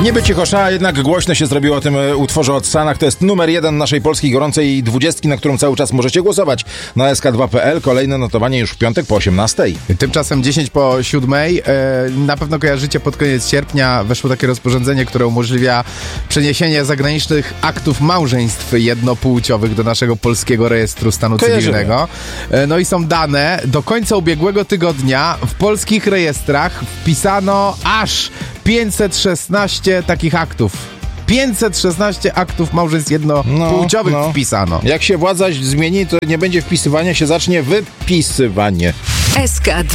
Niby cichosza, a jednak głośno się zrobiło o tym utworze od Sanach. To jest numer 1 naszej polskiej gorącej 20, na którą cały czas możecie głosować na sk2.pl. Kolejne notowanie już w piątek po 18. Tymczasem 10 po 7. Na pewno kojarzycie, pod koniec sierpnia weszło takie rozporządzenie, które umożliwia przeniesienie zagranicznych aktów małżeństw jednopłciowych do naszego polskiego rejestru stanu cywilnego. No i są dane. Do końca ubiegłego tygodnia w polskich rejestrach wpisano aż 516 takich aktów. 516 aktów małżeństw jednopłciowych wpisano. Jak się władza zmieni, to nie będzie wpisywania, się zacznie wypisywanie. SK2